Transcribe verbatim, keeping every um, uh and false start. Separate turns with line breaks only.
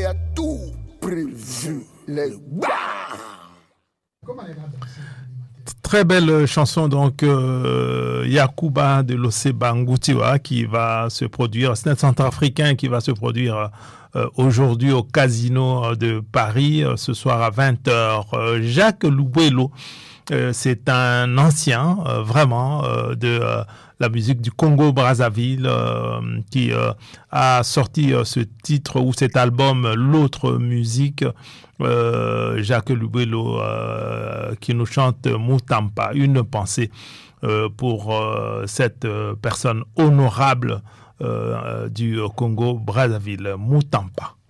y a tout prévu. Les
Comment elle a dansé?
Très belle chanson, donc euh, Yakuba de l'Océba Ngutiwa qui va se produire, c'est un centrafricain qui va se produire euh, aujourd'hui au Casino de Paris, euh, ce soir à vingt heures. Euh, Jacques Lubwelo, euh, c'est un ancien, euh, vraiment, euh, de euh, la musique du Congo-Brazzaville euh, qui euh, a sorti euh, ce titre ou cet album, L'autre musique. Euh, Jacques Lubwelo euh, qui nous chante Mutampa, une pensée euh, pour euh, cette euh, personne honorable euh, du Congo-Brazzaville, Mutampa.